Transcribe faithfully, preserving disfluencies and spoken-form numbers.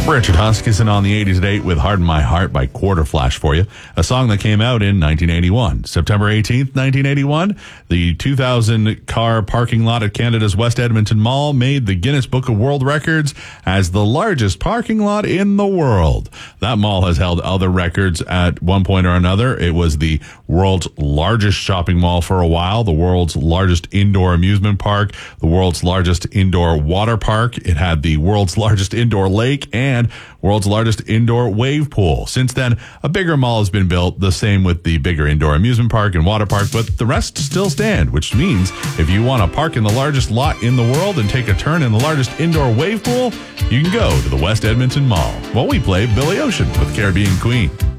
Richard Huskisson on the eighties at eight with Harden My Heart by Quarter Flash for you. A song that came out in nineteen eighty-one. September eighteenth, nineteen eighty-one, the two thousand car parking lot at Canada's West Edmonton Mall made the Guinness Book of World Records as the largest parking lot in the world. That mall has held other records at one point or another. It was the world's largest shopping mall for a while, the world's largest indoor amusement park, the world's largest indoor water park. It had the world's largest indoor lake and and world's largest indoor wave pool. Since then, a bigger mall has been built, the same with the bigger indoor amusement park and water park, but the rest still stand, which means if you want to park in the largest lot in the world and take a turn in the largest indoor wave pool, you can go to the West Edmonton Mall. While we play Billy Ocean with Caribbean Queen.